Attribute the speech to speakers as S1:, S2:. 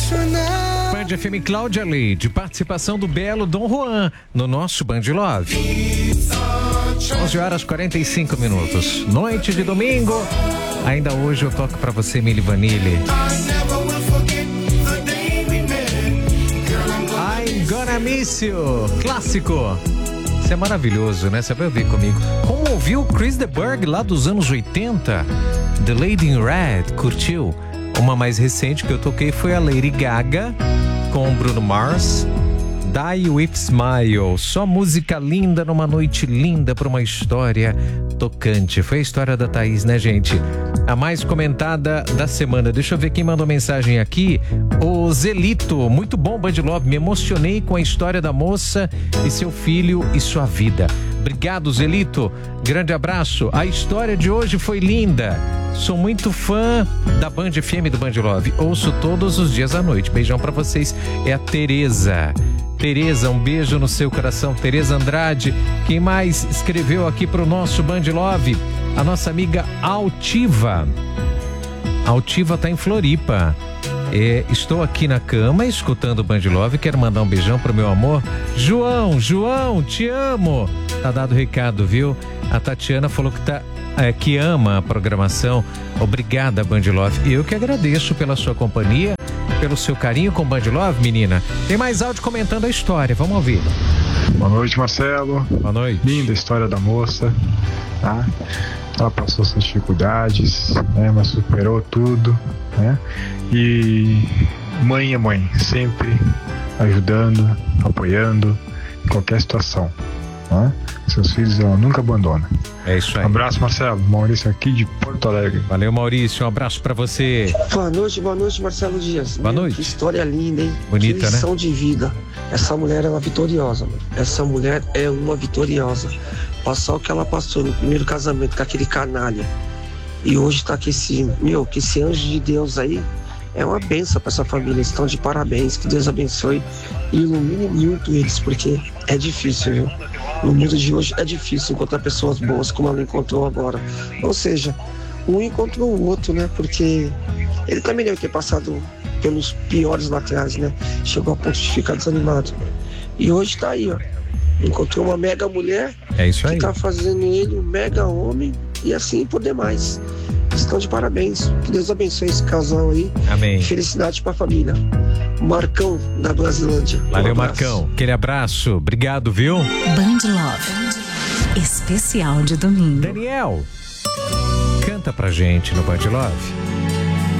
S1: Band FM Cláudia Leite, participação do belo Dom Juan no nosso Band Love. 11h45. Noite de domingo. Ainda hoje eu toco pra você Milli Vanilli. I'm gonna miss you. Clássico. Isso é maravilhoso, né? Você vai ouvir comigo. Como ouviu Chris de Burgh lá dos anos 80? The Lady in Red. Curtiu? Uma mais recente que eu toquei foi a Lady Gaga com Bruno Mars. Die With Smile. Só música linda numa noite linda para uma história tocante. Foi a história da Thaís, né, gente? A mais comentada da semana. Deixa eu ver quem mandou mensagem aqui. O Zelito. Muito bom, Band Love. Me emocionei com a história da moça e seu filho e sua vida. Obrigado, Zelito. Grande abraço. A história de hoje foi linda. Sou muito fã da Band FM do Band Love. Ouço todos os dias à noite. Beijão pra vocês. É a Tereza. Tereza, um beijo no seu coração. Tereza Andrade. Quem mais escreveu aqui pro nosso Band Love? A nossa amiga Altiva. Altiva tá em Floripa. Estou aqui na cama escutando o Band Love. Quero mandar um beijão pro meu amor João, te amo. Tá dado o recado, viu? A Tatiana falou que ama a programação. Obrigada, Band Love. Eu que agradeço pela sua companhia, pelo seu carinho com o Band Love, menina. Tem mais áudio comentando a história, vamos ouvir.
S2: Boa noite, Marcelo.
S1: Boa noite.
S2: Linda a história da moça, tá? Ela passou suas dificuldades, né? Mas superou tudo, né? E mãe é mãe, sempre ajudando, apoiando em qualquer situação, né? Seus filhos ela nunca abandona.
S1: É isso aí.
S2: Um abraço, Marcelo. Maurício aqui de Porto Alegre.
S1: Valeu, Maurício. Um abraço pra você.
S3: Boa noite, Marcelo Dias.
S1: Boa noite.
S3: Que história linda, hein?
S1: Bonita,
S3: que lição,
S1: né?
S3: de vida. Essa mulher é uma vitoriosa, mano. Essa mulher é uma vitoriosa. Passar o que ela passou no primeiro casamento com aquele canalha. E hoje tá com esse anjo de Deus aí. É uma benção pra essa família. Estão de parabéns. Que Deus abençoe e ilumine muito eles, porque é difícil, viu? No mundo de hoje é difícil encontrar pessoas boas como ela encontrou agora. Ou seja, um encontrou o outro, né? Porque ele também deve ter passado pelos piores lá atrás, né? Chegou a ponto de ficar desanimado. E hoje tá aí, ó. Encontrou uma mega mulher.
S1: É isso aí.
S3: Que tá fazendo ele um mega homem e assim por demais. Estão de parabéns. Que Deus abençoe esse casal aí.
S1: Amém.
S3: Felicidade pra família. Marcão, da Brasilândia.
S1: Valeu, Marcão. Aquele abraço. Obrigado, viu?
S4: Band Love. Especial de domingo.
S1: Daniel, canta pra gente no Band Love.